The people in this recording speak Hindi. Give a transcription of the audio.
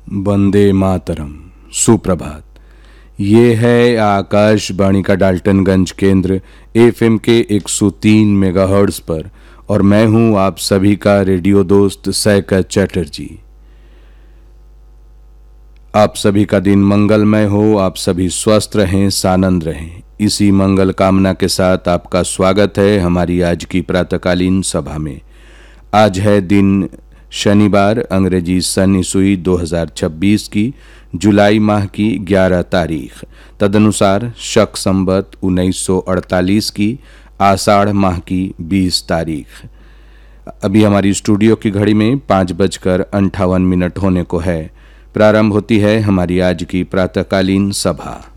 वंदे मातरम। सुप्रभात। ये है आकाशवाणी का डाल्टनगंज केंद्र एफएम के 103 मेगाहर्ट्ज पर और मैं हूं आप सभी का रेडियो दोस्त सैकत चटर्जी। आप सभी का दिन मंगलमय हो, आप सभी स्वस्थ रहें, सानंद रहें। इसी मंगल कामना के साथ आपका स्वागत है हमारी आज की प्रातःकालीन सभा में। आज है दिन शनिवार, अंग्रेजी सन ईस्वी 2026 की जुलाई माह की 11 तारीख, तदनुसार शक संवत 1948 की आषाढ़ माह की 20 तारीख। अभी हमारी स्टूडियो की घड़ी में 5:58 होने को है। प्रारंभ होती है हमारी आज की प्रातःकालीन सभा।